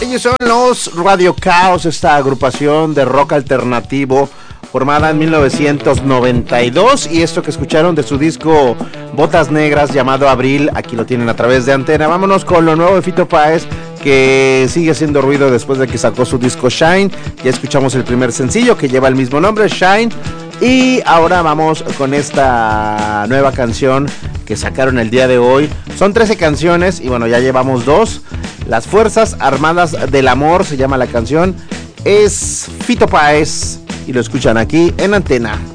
Ellos son los Radio Caos, esta agrupación de rock alternativo formada en 1992, y esto que escucharon de su disco Botas Negras llamado Abril, aquí lo tienen a través de Antena. Vámonos con lo nuevo de Fito Páez, que sigue haciendo ruido después de que sacó su disco Shine. Ya escuchamos el primer sencillo que lleva el mismo nombre, Shine, y ahora vamos con esta nueva canción que sacaron el día de hoy. Son 13 canciones y bueno, ya llevamos 2. Las Fuerzas Armadas del Amor se llama la canción. Es Fito Páez y lo escuchan aquí en Antena.